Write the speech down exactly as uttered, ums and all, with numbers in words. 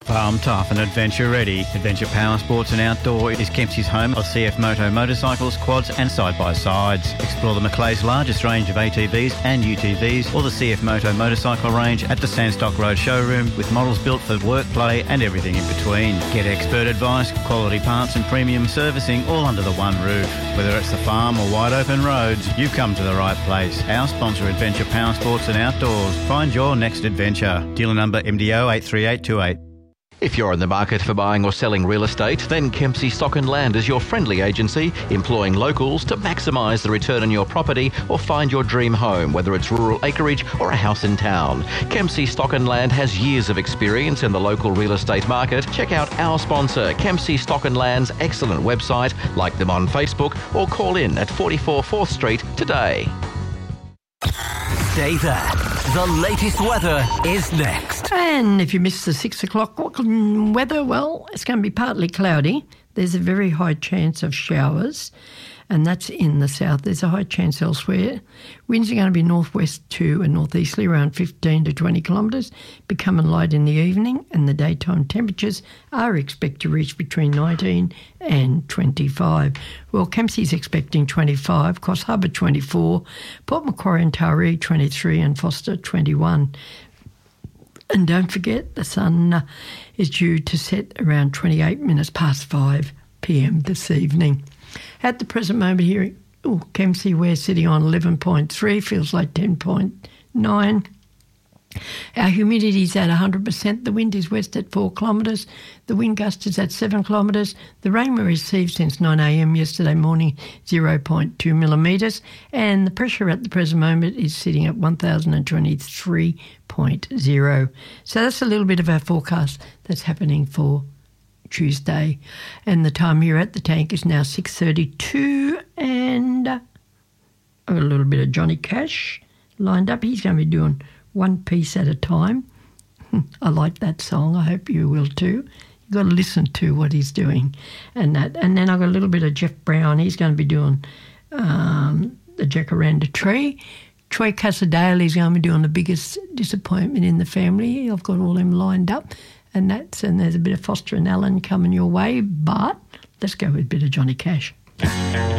Farm tough and adventure ready, Adventure Power Sports and Outdoor is Kempsey's home of C F Moto motorcycles, quads and side-by-sides. Explore the Macleay's largest range of A T Vs and U T Vs or the C F Moto motorcycle range at the Sandstock Road showroom with models built for work, play and everything in between. Get expert advice, quality parts and premium servicing all under the one roof. Whether it's the farm or wide open roads, you've come to the right place. Our sponsor, Adventure Power Sports and Outdoors. Find your next adventure. Dealer number M D O eight three eight two eight. If you're in the market for buying or selling real estate, then Kempsey Stock and Land is your friendly agency, employing locals to maximise the return on your property or find your dream home, whether it's rural acreage or a house in town. Kempsey Stock and Land has years of experience in the local real estate market. Check out our sponsor, Kempsey Stock and Land's excellent website, like them on Facebook, or call in at forty-four fourth Street today. Stay there. The latest weather is next. And if you missed the six o'clock weather, well, it's going to be partly cloudy. There's a very high chance of showers, and that's in the south. There's a high chance elsewhere. Winds are going to be northwest to and northeasterly, around fifteen to twenty kilometres, becoming light in the evening, and the daytime temperatures are expected to reach between nineteen and twenty-five. Well, Kempsey's expecting twenty-five, Coffs Harbour twenty-four, Port Macquarie and Taree twenty-three, and Foster twenty-one. And don't forget, the sun uh, is due to set around twenty-eight minutes past five p.m. this evening. At the present moment here, oh, Kempsey, we're sitting on eleven point three, feels like ten point nine. Our humidity is at one hundred percent. The wind is west at four kilometres. The wind gust is at seven kilometres. The rain we received since nine a.m. yesterday morning, zero point two millimetres. And the pressure at the present moment is sitting at one thousand twenty-three point zero. So that's a little bit of our forecast that's happening for Tuesday. And the time here at the tank is now six thirty-two, and uh, I've got a little bit of Johnny Cash lined up. He's going to be doing one piece at a time. I like that song. I hope you will too. You've got to listen to what he's doing. And that. And then I've got a little bit of Jeff Brown. He's going to be doing um, the Jacaranda Tree. Troy Casadale is going to be doing The Biggest Disappointment in the Family. I've got all them lined up. And that's and there's a bit of Foster and Allen coming your way. But let's go with a bit of Johnny Cash.